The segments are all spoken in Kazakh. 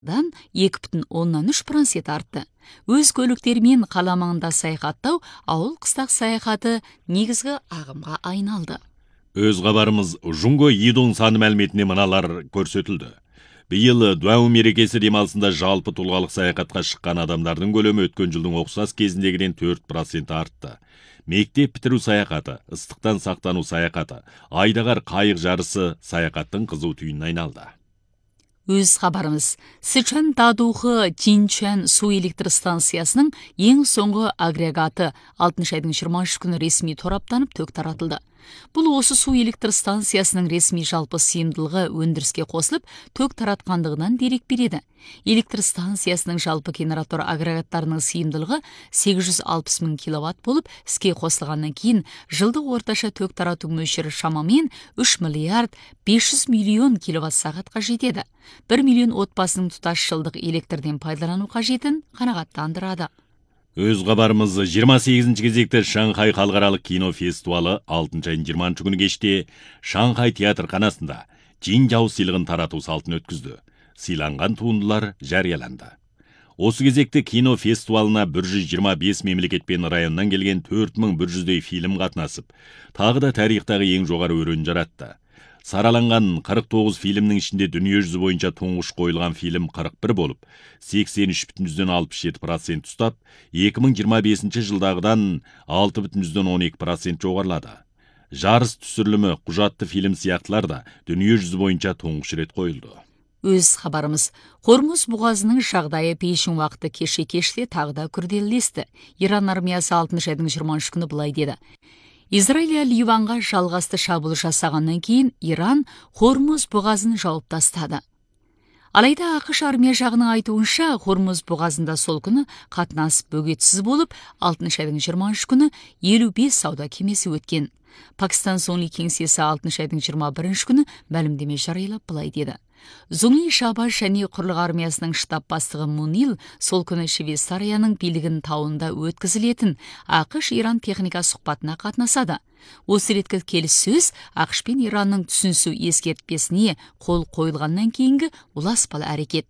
2,3% артты. Өз көліктермен қала маңында саяхаттау ауыл қыстақ саяхаты негізгі ағымға айналды. Өз хабарымыз Жунго Идун саны мәліметіне мыналар көрсетілді. Биыл Дуау мерекесі демалысында жалпы тұлғалық саяхатқа шыққан адамдардың көлемі өткен жылдың ұқсас кезіндегіден 4% артты. Мектеп бітіру саяхаты, ыстықтан сақтану саяхаты, айдағар қайық жарысы саяхаттың қызу түйініне айналды. Өз хабарымыз Сычуан Дадухы Чинчуан су электр станциясының ең соңғы агрегаты 6 айдың 23 күні ресми тораптанып төк таратылды. Бұл осы су электр станциясының ресми жалпы сыйымдылығы өндіріске қосылып төк таратқандығынан дерек береді. Электр станциясының жалпы генератор агрегаттарының сыйымдылығы 860 мың киловатт болып, іске қосылғаннан кейін жылдық орташа төк тарату мөлшері шамамен 3 миллиард 500 миллион киловатт сағатқа жетеді. 1 миллион отбасының тұтас жылдық электрден пайдалану қажетін қанағаттандырады. Өз хабарымыз 28 кезекті Шанхай халықаралық кино фестивалы 6 айдың 20 күні кеште Шанхай театр қанасында Джинжау сыйлығын тарату салтын өткізді. Сыйланған туындылар жарияланды. Осы кезекті кино фестивалына 125 мемлекет пен районнан келген 4100-дей фильм қатынасып, тағы да тарихтағы ең жоғары өрен жаратты. Сараланған 49 фильмнің ішінде дүние жүзі бойынша тұңғыш қойылған фильм 41 болып, 83,67% ұстап, 2025 жылдағыдан 6,12% жоғарлады. Жарыс түсірілімі, құжатты фильм сияқтылар да дүние жүзі бойынша тұңғыш рет қойылды. Өз хабарымыз Хормуз бұғазының жағдайы пейшін уақыты кеше тағы да күрделесті. Иран армиясы 6 айдың 23 күні былай деді. Израиль Ливанға жалғасты шабуыл жасағаннан кейін Иран Хормуз бұғазын жауып тастады. Алайда ақш армия жағының айтуынша Хормуз бұғазында сол күні қатынас бөгетсіз болып, 6 айдың 23 күні 55 сауда кемесі өткен. Пакистан Зоңли кеңсесі 6 айдың 21 күні мәлімдеме жариялап былай деді. Зоңли Шабаш және құрлық армиясының штаб бастығы Мунил сол күні Швейцарияның билігін тауында өткізілетін ақш-Иран техника сұхбатына қатынасады. Осы реткі келіссөз ақш пен Иранның түсінісу ескертпесіне қол қойылғаннан кейінгі ұласпалы әрекет.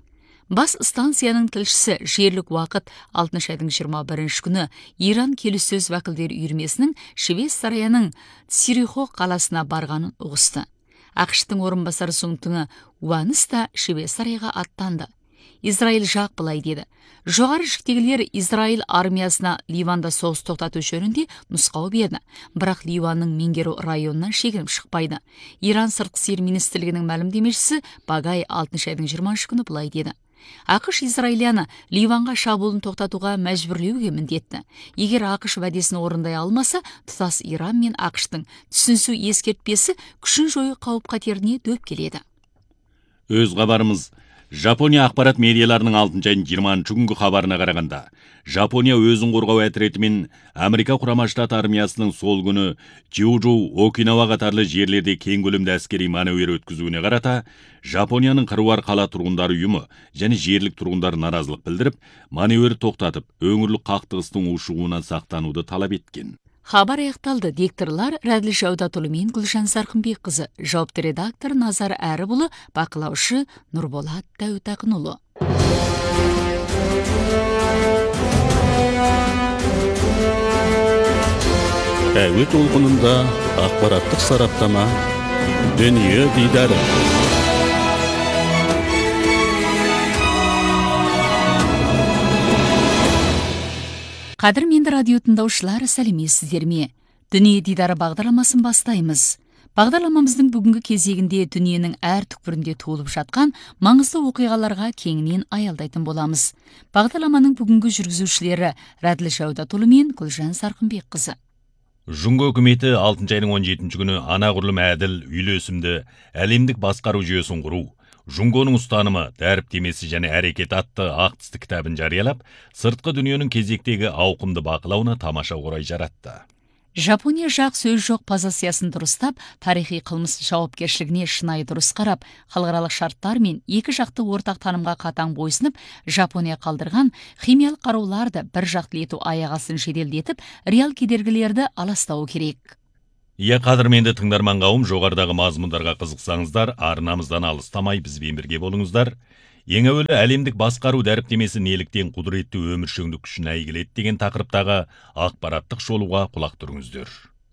Бас станцияның тілшісі жерлік уақыт 6 айдың 21 күні Иран келіссөз уәкілдері үйірмесінің Швейцарияның Цюрихо қаласына барғанын ұғысты. ақш-тың орынбасары Суңтыңы Уаныс та Швейцарияға аттанды. Израиль жақ былай деді. Жоғары жіктегілер Израиль армиясына Ливанда соғыс тоқтату жөнінде нұсқау берді. Бірақ Ливанның меңгеру районынан шегініп шықпайды. Иран сыртқы істер министрлігінің мәлімдемешісі Багай 6 айдың 23 күні былай деді. ақш Израильяны Ливанға шабуылын тоқтатуға мәжбүрлеуге міндетті. Егер ақш уәдесін орындай алмаса, тұтас Иран мен ақштың түсінісу ескертпесі күшін жою қауіп-қатеріне дөп келеді. Өз хабарымыз Жапония ақпарат медиаларының 6 айдың 20 күнгі хабарына қарағанда, Жапония өзін қорғау әтіретімен Америка құрама штат армиясының сол күні Чиуджу, Окинава қатарлы жерлерде кең көлемді әскери маневр өткізуіне қарата, Жапонияның қыруар қала тұрғындары ұйымы және жерлік тұрғындар наразылық білдіріп, маневр тоқтатып, өңірлік қақтығыстың ушығуынан сақтануды талап еткен. Хабар аяқталды. Дикторлар Рәділ Жаудатұлы мен Гүлжан Сарқынбек қызы, жауапты редактор Назар Әрібұлы, бақылаушы Нұрболат Дәуітақынұлы. Әуе толқынында ақпараттық сараптама, дүние дидары. Қадірменді радио тыңдаушылар, сәлеметсіздер ме? Дүние дидары бағдарламасын бастаймыз. Бағдарламамыздың бүгінгі кезегінде дүниенің әр түкпірінде туылып жатқан маңызды оқиғаларға кеңінен аялдайтын боламыз. Бағдарламаның бүгінгі жүргізушілері Рәділ Жаудатұлы мен Гүлжан Сарқынбек қызы. Жұңғы үкіметі 6 айдың 17 күні анағұрлым әділ, үйлесімді, әлемдік басқару жүйесін құру, Жұңғоның ұстанымы, дәріптемесі және әрекет атты ақтысты кітабын жариялап, сыртқы дүниенің кезектегі ауқымды бақылауына тамаша орай жаратты. Жапония жақ сөз жоқ позициясын дұрыстап, тарихи қылмыс жауапкершілігіне шынайы дұрыс қарап, халықаралық шарттар мен екі жақты ортақ танымға қатаң бойсынып, Жапония қалдырған химиялық қаруларды бір жақты ету аяғасын жеделдетіп, реал кедергілерді аластау керек. Қадірменді тыңдарман қауым, жоғарыдағы мазмұндарға қызықсаңыздар, арнамыздан алыстамай бізбен бірге болыңыздар. Ең әуелі әлемдік басқару дәріптемесі неліктен құдіретті өміршеңдік күшін әйгіледі деген тақырыптағы ақпараттық шолуға құлақ түріңіздер.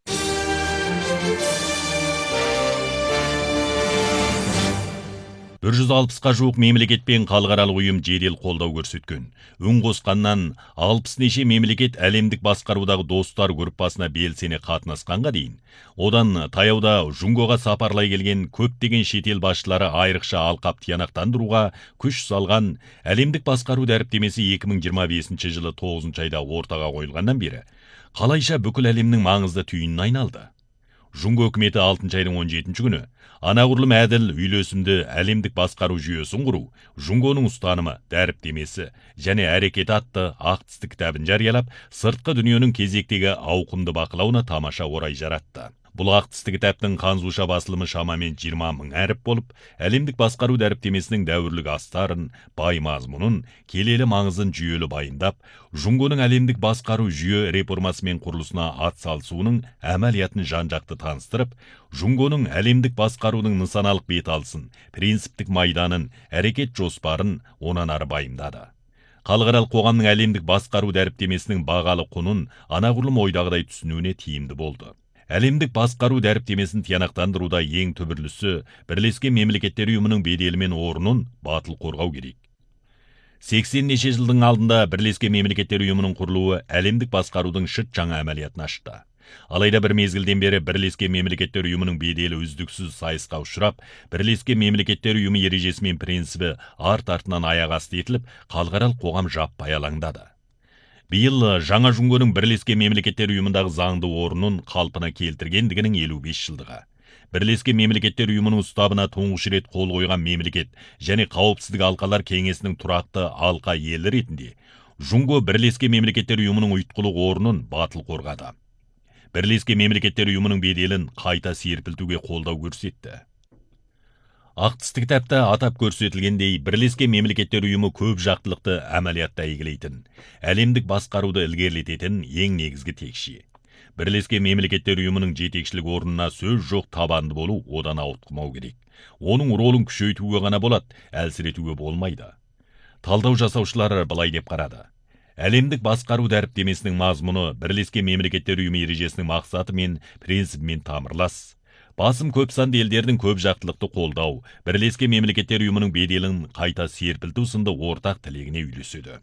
160-қа жуық мемлекет пен халықаралық ұйым жедел қолдау көрсеткен. Үн қосқаннан 60 неше мемлекет әлемдік басқарудағы достар группасына белсене қатынасқанға дейін. Одан таяуда Жунгоға сапарлай келген көптеген шетел басшылары айрықша алқап тиянақтандыруға күш салған әлемдік басқару дәріптемесі 2025 жылы 9 айда ортаға қойылғаннан бері қалайша бүкіл әлемнің маңызды түйініне айналды. Жунго үкіметі 6 айдың 17 күні анағұрлым әділ үйлесімді әлемдік басқару жүйесін құру, Жунгоның ұстанымы, дәріптемесі және әрекеті атты ақтісті кітабын жариялап, сыртқы дүниенің кезектегі ауқымды бақылауына тамаша орай жаратты. Бұл ақтісті кітаптың қанзуша басылымы шамамен 20 мың әріп болып, әлемдік басқару дәріптемесінің дәуірлік астарын, бай мазмұнын, келелі маңызын жүйелі байындап, Жунгоның әлемдік басқару жүйе реформасы мен құрылысына атсалысуының әмәлиятын жан-жақты таныстырып, Жунгоның әлемдік басқарудың нысаналық беталысын, принциптік майданын, әрекет жоспарын онан ары байымдады. Халықаралық қоғамның әлемдік басқару дәріптемесінің бағалы құнын анағұрлым ойдағыдай түсінуіне тиімді болды. Әлемдік басқару дәріптемесін тиянақтандыруда ең түбірлісі Бірлескен Мемлекеттер Ұйымының беделі мен орнын батыл қорғау керек. 80 неше жылдың алдында Бірлескен Мемлекеттер Ұйымының құрылуы әлемдік басқарудың шыт жаңа әмәлиятын ашты. Алайда бір мезгілден бері Бірлескен Мемлекеттер Ұйымының беделі үздіксіз сайысқа ұшырап, Бірлескен Мемлекеттер Ұйымы ережесі мен принципі арт-артынан аяқ асты етіліп, халықаралық қоғам жаппай алаңдады. Биыл жаңа Жунгоның Бірлескен Мемлекеттер Ұйымындағы заңды орнын қалпына келтіргендігінің 55 жылдығы. Бірлескен Мемлекеттер Ұйымының ұстабына тұңғыш рет қол қойған мемлекет және қауіпсіздік алқалар кеңесінің тұрақты алқа елі ретінде Жунго Бірлескен Мемлекеттер Ұйымының ұйытқылық орнын батыл қорғады. Бірлескен Мемлекеттер Ұйымының беделін қайта серпілтуге қолдау көрсетті. Ақтісті кітапта атап көрсетілгендей, Бірлескен Мемлекеттер Ұйымы көп жақтылықты әмәлиятта әйгілейтін, әлемдік басқаруды ілгерілететін ең негізгі текше. Бірлескен Мемлекеттер Ұйымының жетекшілік орнына сөз жоқ табанды болу одан ауытқымау керек. Оның ролын күшейтуге ғана болады, әлсіретуге болмайды. Талдау жасаушылар былай деп қарады. Әлемдік басқару дәріптемесінің мазмұны Бірлескен Мемлекеттер Ұйымы ережесінің мақсаты мен принципімен тамырлас. Басым көп санды елдердің көп жақтылықты қолдау, Бірлескен Мемлекеттер Ұйымының беделін қайта серпілту сынды ортақ тілегіне үйлеседі.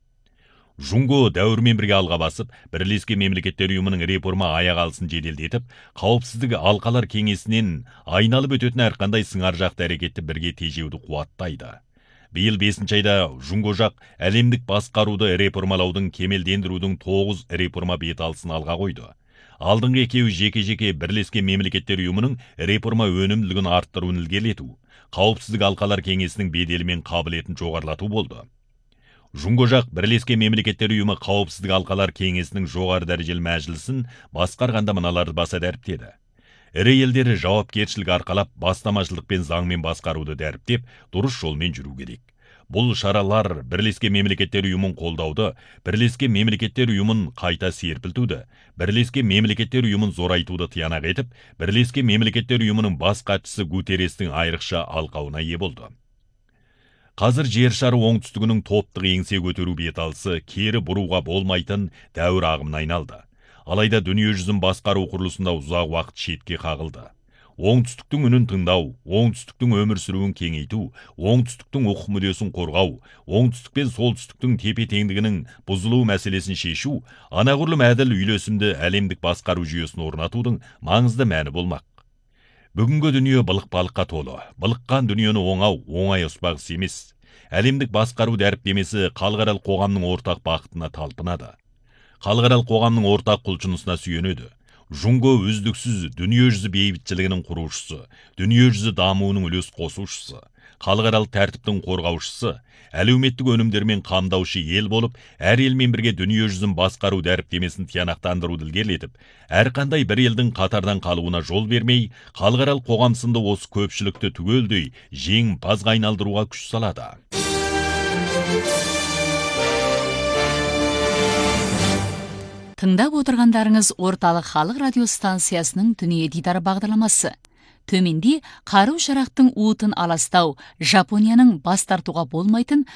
Жунго дәуірмен бірге алға басып, Бірлескен Мемлекеттер Ұйымының реформа аяқ алысын жеделдетіп, қауіпсіздік алқалар кеңесінен айналып өтетін әрқандай сыңар жақты әрекетті бірге тежеуді қуаттайды. Биыл 5 айда Жунго жақ әлемдік басқаруды реформалаудың, кемелдендірудің 9 реформа беталысын алға қойды. Алдыңғы екеуі жеке-жеке Бірлескен Мемлекеттер Ұйымының реформа өнімділігін арттыруын ілгерілету, қауіпсіздік алқалар кеңесінің беделі мен қабілетін жоғарылату болды. Жунго жақ Бірлескен Мемлекеттер Ұйымы қауіпсіздік алқалар кеңесінің жоғары дәрежелі мәжілісін басқарғанда мыналарды баса дәріптеді. Ірі елдері жауапкершілік арқалап, бастамашылық пен заңмен басқаруды дәріптеп, дұрыс жолмен жүру керек. Бұл шаралар Бірлескен Мемлекеттер Ұйымын қолдауды, Бірлескен Мемлекеттер Ұйымын қайта серпілтуді, Бірлескен Мемлекеттер Ұйымын зорайтуды тиянақ етіп, Бірлескен Мемлекеттер Ұйымының бас хатшысы Гутеррестің айрықша алқауына ие болды. Қазір жер шары оңтүстігінің топтық еңсе көтеру беталысы кері бұруға болмайтын дәуір ағымына айналды. Алайда дүние жүзін басқару құрылысында ұзақ уақыт шетке қағылды. Оңтүстіктің үнін тыңдау, оңтүстіктің өмір сүруін кеңейту, оңтүстіктің құқық мүддесін қорғау, оңтүстік пен солтүстіктің тепе-теңдігінің бұзылу мәселесін шешу, анағұрлым әділ үйлесімді әлемдік басқару жүйесін орнатудың маңызды мәні болмақ. Бүгінгі дүние былық-балыққа толы. Былыққан дүниені оңай ұспағысы емес. Әлемдік басқару дәріптемесі халықаралық қоғамның ортақ бақытына талпынады. Халықаралық қоғамның ортақ құлшынысына сүйенеді. Жунго үздіксіз дүние жүзі бейбітшілігінің құрушысы, дүние жүзі дамуының үлес қосушысы, халықаралық тәртіптің қорғаушысы, әлеуметтік өнімдермен қамдаушы ел болып, әр елмен бірге дүние жүзін басқару дәріптемесін тиянақтандыруды ілгерілетіп, әрқандай бір елдің қатардан қалуына жол бермей, халықаралық қоғам сынды осы көпшілікті түгелдей жеңімпазға айналдыруға күш салады. Тыңдап отырғандарыңыз орталық халық радиостанциясының дүние дидар бағдарламасы. Төменде қару-жарақтың уытын аластау, Жапонияның бас тартуға болмайтын